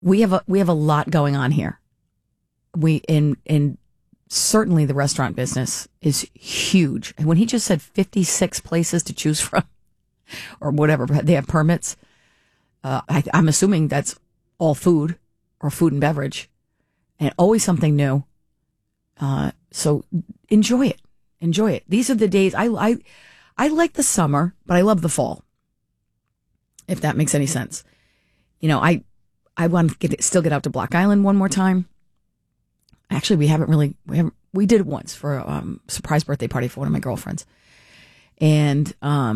we have a lot going on here. And certainly the restaurant business is huge. And when he just said 56 places to choose from, or whatever, they have permits. I'm assuming that's all food or food and beverage, and always something new. So enjoy it. Enjoy it. These are the days I like the summer, but I love the fall. If that makes any sense. You know, I want to still get out to Block Island one more time. Actually, we did it once for a surprise birthday party for one of my girlfriends. And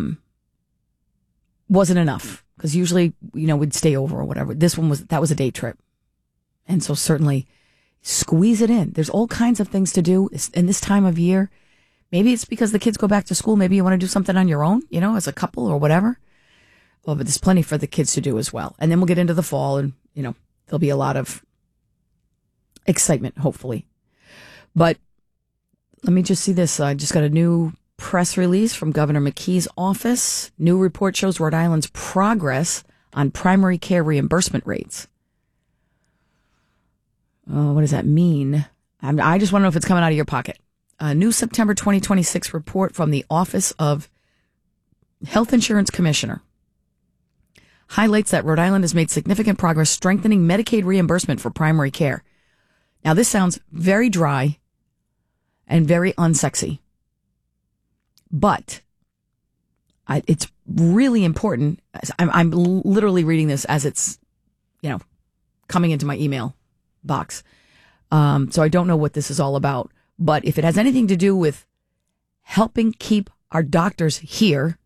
wasn't enough because usually, we'd stay over or whatever. That was a day trip. And so certainly squeeze it in. There's all kinds of things to do in this time of year. Maybe it's because the kids go back to school. Maybe you want to do something on your own, as a couple or whatever. Well, but there's plenty for the kids to do as well. And then we'll get into the fall and, there'll be a lot of excitement, hopefully. But let me just see this. I just got a new press release from Governor McKee's office. New report shows Rhode Island's progress on primary care reimbursement rates. What does that mean? I just want to know if it's coming out of your pocket. A new September 2026 report from the Office of Health Insurance Commissioner highlights that Rhode Island has made significant progress strengthening Medicaid reimbursement for primary care. Now, this sounds very dry and very unsexy, but it's really important. I'm literally reading this as it's, coming into my email box. So I don't know what this is all about, but if it has anything to do with helping keep our doctors here,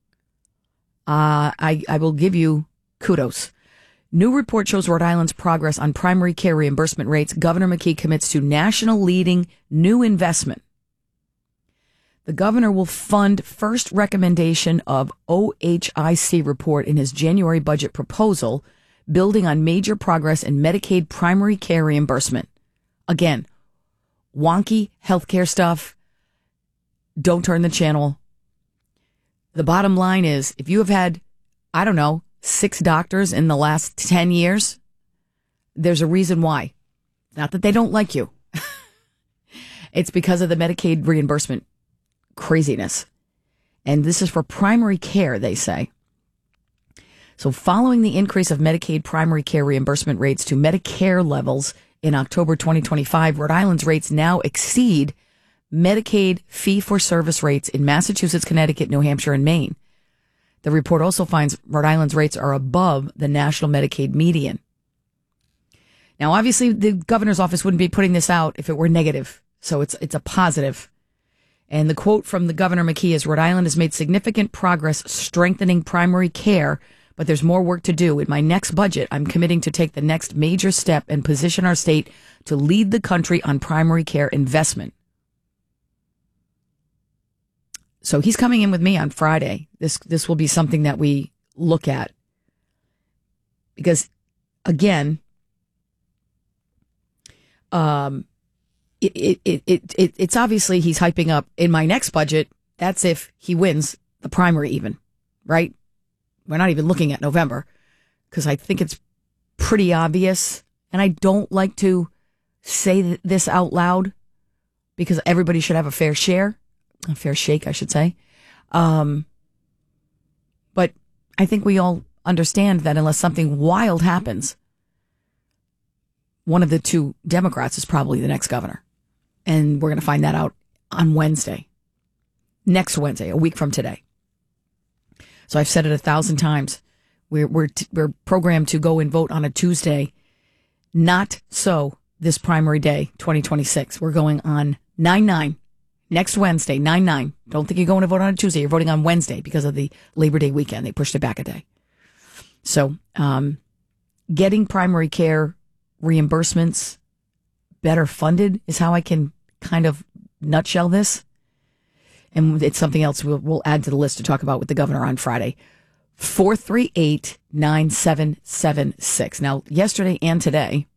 I will give you kudos. New report shows Rhode Island's progress on primary care reimbursement rates. Governor McKee commits to national leading new investment. The governor will fund first recommendation of OHIC report in his January budget proposal, building on major progress in Medicaid primary care reimbursement. Again, wonky healthcare stuff. Don't turn the channel. The bottom line is, if you have had, 6 doctors in the last 10 years, there's a reason why. Not that they don't like you. It's because of the Medicaid reimbursement craziness. And this is for primary care, they say. So following the increase of Medicaid primary care reimbursement rates to Medicare levels in October 2025, Rhode Island's rates now exceed Medicaid fee-for-service rates in Massachusetts, Connecticut, New Hampshire, and Maine. The report also finds Rhode Island's rates are above the national Medicaid median. Now, obviously, the governor's office wouldn't be putting this out if it were negative, so it's a positive. And the quote from the Governor McKee is, Rhode Island has made significant progress strengthening primary care, but there's more work to do. In my next budget, I'm committing to take the next major step and position our state to lead the country on primary care investment. So he's coming in with me on Friday. This will be something that we look at. Because, again, it's obviously he's hyping up in my next budget. That's if he wins the primary even, right? We're not even looking at November because I think it's pretty obvious. And I don't like to say this out loud because everybody should have a fair share. A fair shake, I should say. But I think we all understand that unless something wild happens, one of the two Democrats is probably the next governor. And we're going to find that out on Wednesday. Next Wednesday, a week from today. So I've said it 1,000 times. We're programmed to go and vote on a Tuesday. Not so this primary day, 2026. We're going on 9/9. Next Wednesday, 9/9. Don't think you're going to vote on a Tuesday. You're voting on Wednesday because of the Labor Day weekend. They pushed it back a day. So getting primary care reimbursements better funded is how I can kind of nutshell this. And it's something else we'll add to the list to talk about with the governor on Friday. 438-9776. Now, yesterday and today.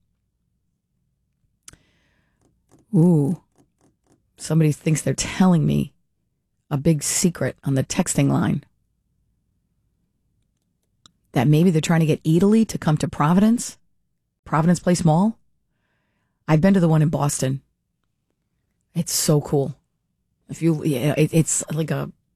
Somebody thinks they're telling me a big secret on the texting line. That maybe they're trying to get Italy to come to Providence. Providence Place Mall. I've been to the one in Boston. It's so cool. It's like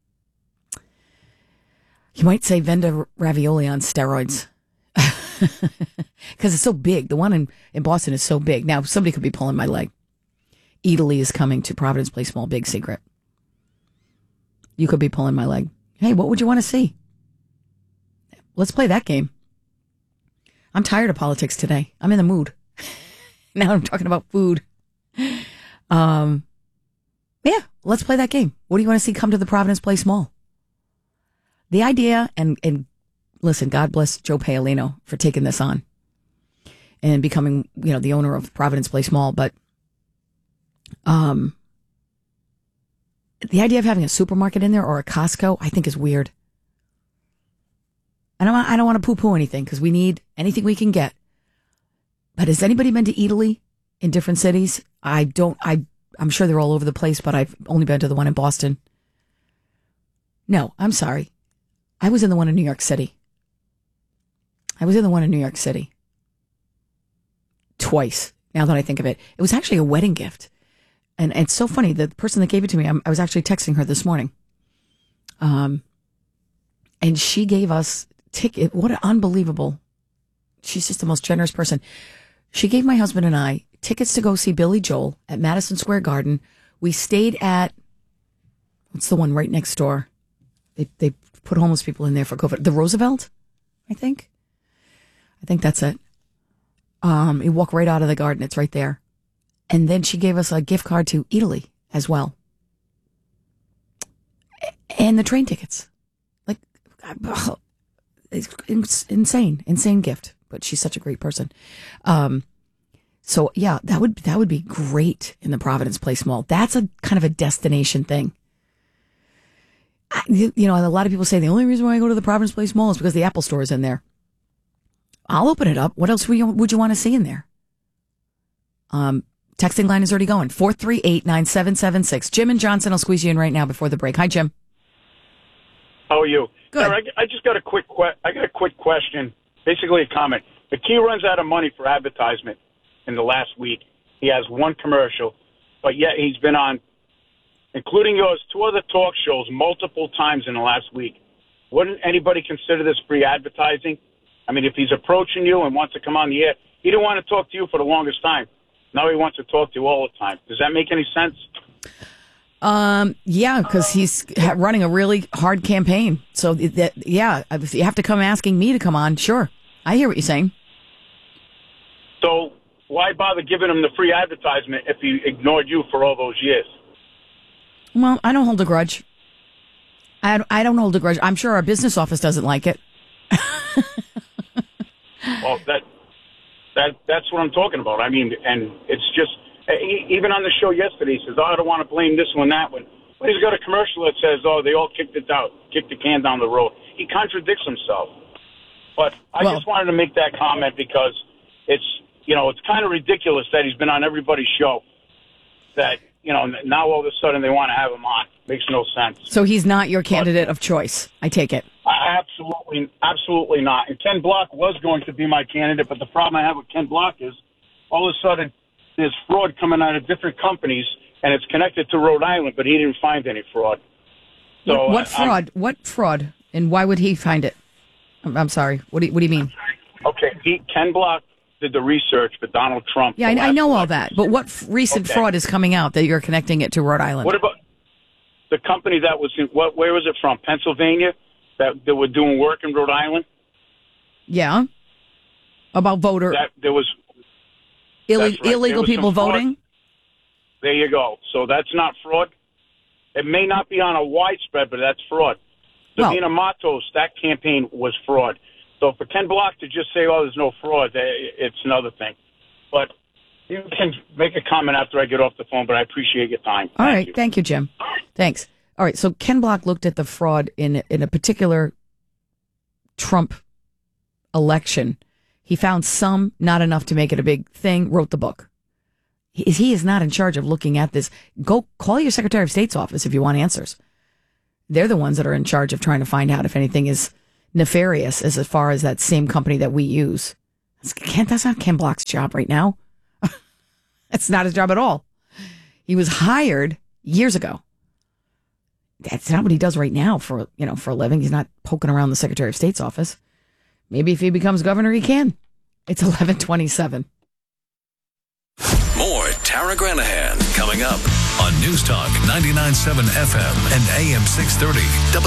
you might say Venda ravioli on steroids. Because it's so big. The one in Boston is so big. Now, somebody could be pulling my leg. Eataly is coming to Providence Place Mall. Big secret. You could be pulling my leg. Hey, what would you want to see? Let's play that game. I'm tired of politics today. I'm in the mood. Now I'm talking about food. Yeah, let's play that game. What do you want to see come to the Providence Place Mall? The idea, and listen, God bless Joe Paolino for taking this on and becoming, the owner of Providence Place Mall. But the idea of having a supermarket in there or a Costco, I think is weird. And I don't want to poo-poo anything because we need anything we can get. But has anybody been to Eataly in different cities? I'm sure they're all over the place, but I've only been to the one in Boston. No, I'm sorry. I was in the one in New York City. Twice, now that I think of it. It was actually a wedding gift. And it's so funny, the person that gave it to me, I was actually texting her this morning. And she gave us ticket. What an unbelievable. She's just the most generous person. She gave my husband and I tickets to go see Billy Joel at Madison Square Garden. We stayed at, what's the one right next door? They put homeless people in there for COVID. The Roosevelt, I think. I think that's it. You walk right out of the garden. It's right there. And then she gave us a gift card to Eataly as well. And the train tickets. Like, it's insane gift. But she's such a great person. So yeah, that would be great in the Providence Place Mall. That's a kind of a destination thing. A lot of people say the only reason why I go to the Providence Place Mall is because the Apple Store is in there. I'll open it up. What else would you want to see in there? Texting line is already going. 438-9776. Jim and Johnson, I'll squeeze you in right now before the break. Hi, Jim. How are you? Good. Sarah, I just got a quick question, basically a comment. McKee runs out of money for advertisement in the last week. He has one commercial, but yet he's been on, including yours, 2 other talk shows multiple times in the last week. Wouldn't anybody consider this free advertising? I mean, if he's approaching you and wants to come on the air, he didn't want to talk to you for the longest time. Now he wants to talk to you all the time. Does that make any sense? Yeah, because he's running a really hard campaign. So, if you have to come asking me to come on, sure. I hear what you're saying. So why bother giving him the free advertisement if he ignored you for all those years? Well, I don't hold a grudge. I don't hold a grudge. I'm sure our business office doesn't like it. Well, that's what I'm talking about. I mean, and it's just, even on the show yesterday, he says, I don't want to blame this one, that one. But he's got a commercial that says, they all kicked the can down the road. He contradicts himself. But I just wanted to make that comment because it's kind of ridiculous that he's been on everybody's show. That, now all of a sudden they want to have him on. Makes no sense. So he's not your candidate of choice, I take it. Absolutely not. And Ken Block was going to be my candidate, but the problem I have with Ken Block is all of a sudden there's fraud coming out of different companies, and it's connected to Rhode Island, but he didn't find any fraud. So what fraud? What fraud? And why would he find it? I'm sorry. What do you mean? Okay, Ken Block did the research for Donald Trump. Yeah, I know all that. But what recent fraud is coming out that you're connecting it to Rhode Island? What about the company that was where was it from? Pennsylvania? That were doing work in Rhode Island? Yeah. About there was illegal people voting? There you go. So that's not fraud? It may not be on a widespread, but that's fraud. Sabina Matos, that campaign was fraud. So for Ken Block to just say, there's no fraud, it's another thing. But you can make a comment after I get off the phone, but I appreciate your time. All right. Thank you, Jim. Thanks. All right. So Ken Block looked at the fraud in a particular Trump election. He found some, not enough to make it a big thing, wrote the book. He is not in charge of looking at this. Go call your Secretary of State's office if you want answers. They're the ones that are in charge of trying to find out if anything is nefarious as far as that same company that we use. That's not Ken Block's job right now. It's not his job at all. He was hired years ago. That's not what he does right now for a living. He's not poking around the Secretary of State's office. Maybe if he becomes governor, he can. It's 11:27. More Tara Granahan coming up on News Talk 99.7 FM and AM 630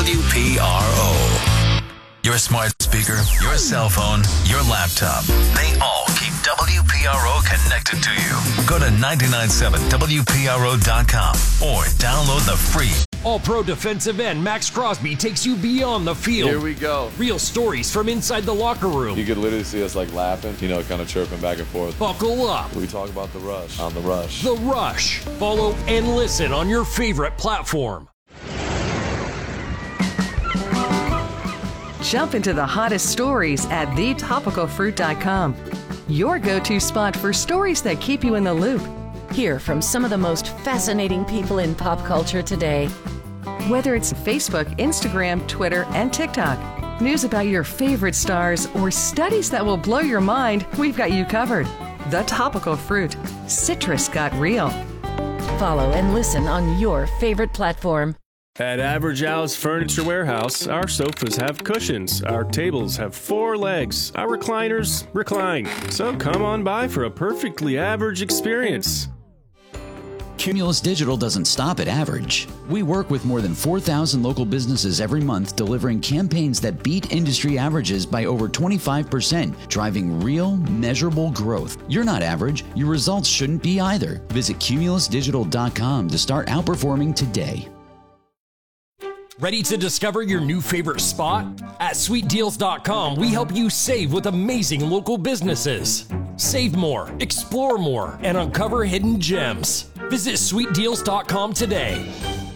WPRO. Your smart speaker, your cell phone, your laptop, they all keep WPRO connected to you. Go to 997WPRO.com or download the free All-Pro defensive end Max Crosby takes you beyond the field. Here we go. Real stories from inside the locker room. You could literally see us like laughing, kind of chirping back and forth. Buckle up. We talk about The Rush on The Rush. The Rush. Follow and listen on your favorite platform. Jump into the hottest stories at thetopicalfruit.com. Your go-to spot for stories that keep you in the loop. Hear from some of the most fascinating people in pop culture today. Whether it's Facebook, Instagram, Twitter, and TikTok, news about your favorite stars, or studies that will blow your mind, we've got you covered. The Topical Fruit. Citrus got real. Follow and listen on your favorite platform. At Average Al's Furniture Warehouse, our sofas have cushions, our tables have 4 legs, our recliners recline. So come on by for a perfectly average experience. Cumulus Digital doesn't stop at average. We work with more than 4,000 local businesses every month, delivering campaigns that beat industry averages by over 25%, driving real, measurable growth. You're not average. Your results shouldn't be either. Visit cumulusdigital.com to start outperforming today. Ready to discover your new favorite spot? At sweetdeals.com, we help you save with amazing local businesses. Save more, explore more, and uncover hidden gems. Visit sweetdeals.com today.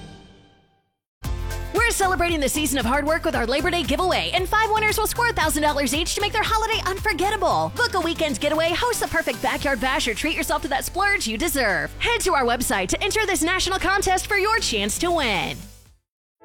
We're celebrating the season of hard work with our Labor Day giveaway, and 5 winners will score $1,000 each to make their holiday unforgettable. Book a weekend getaway, host the perfect backyard bash, or treat yourself to that splurge you deserve. Head to our website to enter this national contest for your chance to win.